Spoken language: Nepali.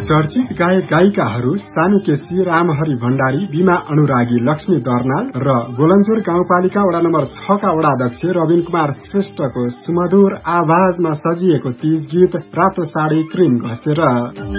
चर्चित गायक गायिकाहरू सानु केसी, रामहरि भण्डारी, बीमा अनुरागी, लक्ष्मी दर्नाल र गोलन्जोर गाउँपालिका वडा नम्बर 6 का वडाध्यक्ष रविन कुमार श्रेष्ठको सुमधुर आवाजमा सजिएको तीज गीत रातो साडी क्रिम घसेर।